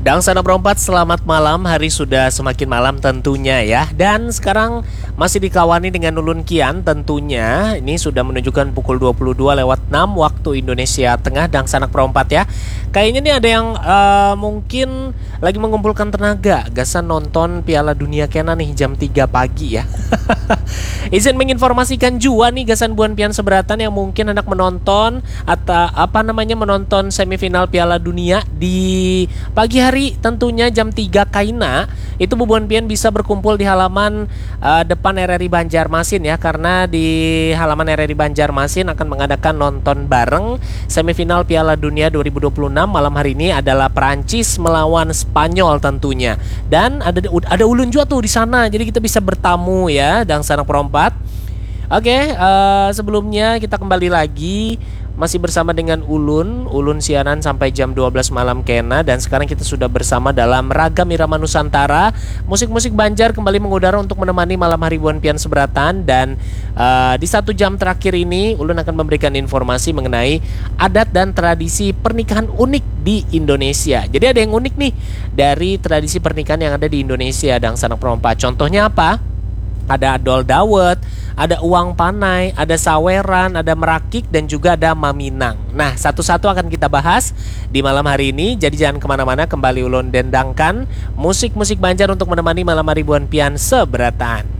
Dang Sana Perompat, selamat malam. Hari sudah semakin malam tentunya ya. Dan sekarang masih dikawani dengan Ulun Kian tentunya. Ini sudah menunjukkan pukul 22 lewat 6 waktu Indonesia Tengah. Dang Sana Perompat ya. Kayaknya nih ada yang mungkin lagi mengumpulkan tenaga gasan nonton Piala Dunia Kena nih jam 3 pagi ya. Izin menginformasikan juga nih gasan buan pian seberatan yang mungkin hendak menonton atau menonton semifinal Piala Dunia di pagi hari tentunya jam 3 kaina. Itu bubuan pian bisa berkumpul di halaman depan RRI Banjarmasin ya, karena di halaman RRI Banjarmasin akan mengadakan nonton bareng semifinal Piala Dunia 2026. Malam hari ini adalah Perancis melawan Spanyol tentunya. Dan ada ulun juga tuh di sana. Jadi kita bisa bertamu ya, Dang Sana Perompat. Oke, sebelumnya kita kembali lagi masih bersama dengan Ulun siaran sampai jam 12 malam kena. Dan sekarang kita sudah bersama dalam Ragam Irama Nusantara. Musik-musik Banjar kembali mengudara untuk menemani malam hari buan pian seberatan. Dan di 1 jam terakhir ini Ulun akan memberikan informasi mengenai adat dan tradisi pernikahan unik di Indonesia. Jadi ada yang unik nih dari tradisi pernikahan yang ada di Indonesia, Dang Sana Perompat. Contohnya apa? Ada adol dawet, ada uang panai, ada saweran, ada merakik, dan juga ada maminang. Nah, satu-satu akan kita bahas di malam hari ini. Jadi jangan kemana-mana, kembali ulun dendangkan musik-musik Banjar untuk menemani malam hari buan pian seberatan.